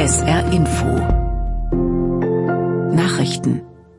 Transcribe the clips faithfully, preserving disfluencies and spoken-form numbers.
S R Info Nachrichten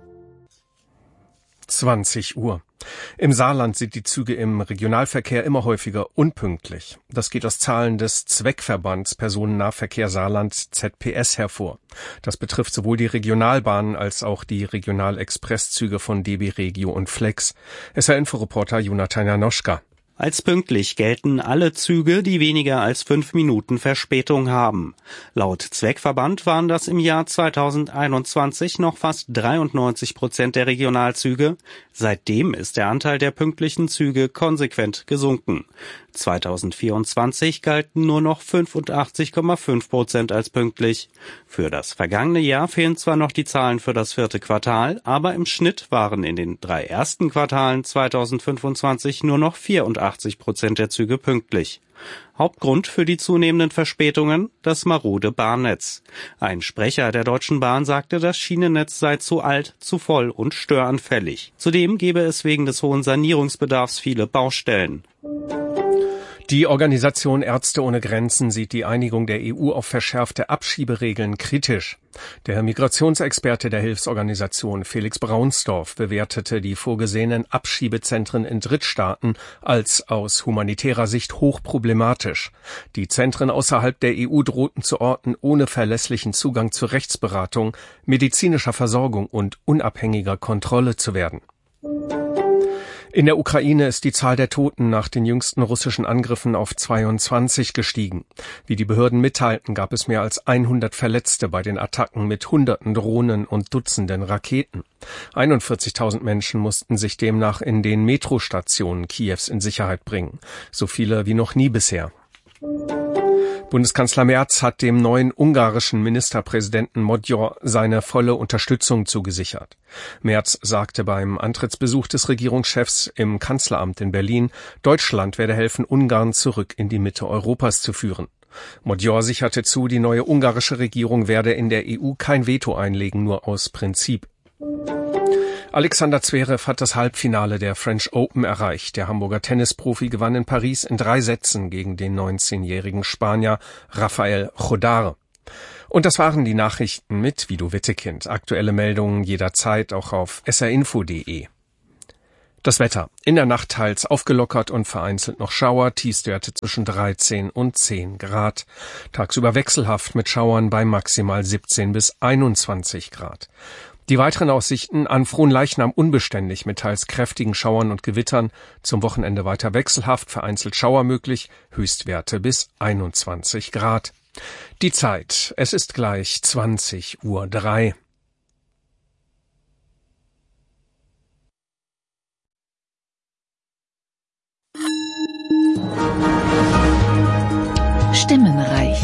zwanzig Uhr. Im Saarland sind die Züge im Regionalverkehr immer häufiger unpünktlich. Das geht aus Zahlen des Zweckverbands Personennahverkehr Saarland Z P S hervor. Das betrifft sowohl die Regionalbahnen als auch die Regionalexpresszüge von D B Regio und Flex. S R-Info-Reporter Jonathan Janoschka. Als pünktlich gelten alle Züge, die weniger als fünf Minuten Verspätung haben. Laut Zweckverband waren das im Jahr zweitausendeinundzwanzig noch fast dreiundneunzig Prozent der Regionalzüge. Seitdem ist der Anteil der pünktlichen Züge konsequent gesunken. zweitausendvierundzwanzig galten nur noch fünfundachtzig Komma fünf Prozent als pünktlich. Für das vergangene Jahr fehlen zwar noch die Zahlen für das vierte Quartal, aber im Schnitt waren in den drei ersten Quartalen zweitausendfünfundzwanzig nur noch vierundachtzig Prozent der Züge pünktlich. Hauptgrund für die zunehmenden Verspätungen? Das marode Bahnnetz. Ein Sprecher der Deutschen Bahn sagte, das Schienennetz sei zu alt, zu voll und störanfällig. Zudem gebe es wegen des hohen Sanierungsbedarfs viele Baustellen. Die Organisation Ärzte ohne Grenzen sieht die Einigung der E U auf verschärfte Abschieberegeln kritisch. Der Migrationsexperte der Hilfsorganisation Felix Braunsdorf bewertete die vorgesehenen Abschiebezentren in Drittstaaten als aus humanitärer Sicht hochproblematisch. Die Zentren außerhalb der E U drohten zu Orten ohne verlässlichen Zugang zu Rechtsberatung, medizinischer Versorgung und unabhängiger Kontrolle zu werden. In der Ukraine ist die Zahl der Toten nach den jüngsten russischen Angriffen auf zweiundzwanzig gestiegen. Wie die Behörden mitteilten, gab es mehr als hundert Verletzte bei den Attacken mit Hunderten Drohnen und Dutzenden Raketen. einundvierzigtausend Menschen mussten sich demnach in den Metrostationen Kiews in Sicherheit bringen. So viele wie noch nie bisher. Bundeskanzler Merz hat dem neuen ungarischen Ministerpräsidenten Magyar seine volle Unterstützung zugesichert. Merz sagte beim Antrittsbesuch des Regierungschefs im Kanzleramt in Berlin, Deutschland werde helfen, Ungarn zurück in die Mitte Europas zu führen. Magyar sicherte zu, die neue ungarische Regierung werde in der E U kein Veto einlegen, nur aus Prinzip. Alexander Zverev hat das Halbfinale der French Open erreicht. Der Hamburger Tennisprofi gewann in Paris in drei Sätzen gegen den neunzehnjährigen Spanier Rafael Chodar. Und das waren die Nachrichten mit Vido Wittekind. Aktuelle Meldungen jederzeit auch auf s r info punkt d e. Das Wetter. In der Nacht teils aufgelockert und vereinzelt noch Schauer, Tiefstwerte zwischen dreizehn und zehn Grad. Tagsüber wechselhaft mit Schauern bei maximal siebzehn bis einundzwanzig Grad. Die weiteren Aussichten: an Fronleichnam unbeständig mit teils kräftigen Schauern und Gewittern, zum Wochenende weiter wechselhaft, vereinzelt Schauer möglich, Höchstwerte bis einundzwanzig Grad. Die Zeit, es ist gleich zwanzig Uhr drei. Stimmenreich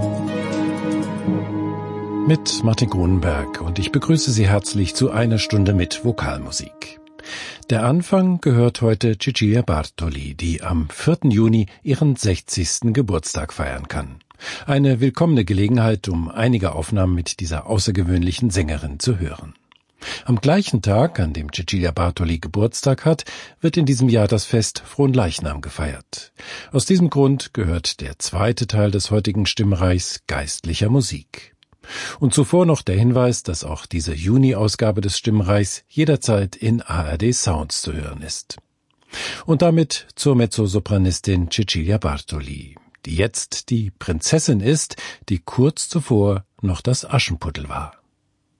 mit Martin Grunenberg, und ich begrüße Sie herzlich zu einer Stunde mit Vokalmusik. Der Anfang gehört heute Cecilia Bartoli, die am vierten Juni ihren sechzigsten Geburtstag feiern kann. Eine willkommene Gelegenheit, um einige Aufnahmen mit dieser außergewöhnlichen Sängerin zu hören. Am gleichen Tag, an dem Cecilia Bartoli Geburtstag hat, wird in diesem Jahr das Fest Fronleichnam gefeiert. Aus diesem Grund gehört der zweite Teil des heutigen Stimmreichs geistlicher Musik. Und zuvor noch der Hinweis, dass auch diese Juni-Ausgabe des Stimmreichs jederzeit in A R D Sounds zu hören ist. Und damit zur Mezzosopranistin Cecilia Bartoli, die jetzt die Prinzessin ist, die kurz zuvor noch das Aschenputtel war.